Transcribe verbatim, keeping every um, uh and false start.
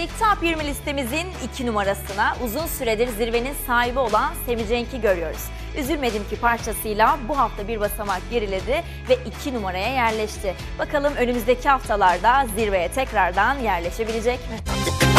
Geldik Top yirmi listemizin iki numarasına. Uzun süredir zirvenin sahibi olan Semi Cenk'i görüyoruz. Üzülmedim ki parçasıyla bu hafta bir basamak geriledi ve iki numaraya yerleşti. Bakalım önümüzdeki haftalarda zirveye tekrardan yerleşebilecek mi?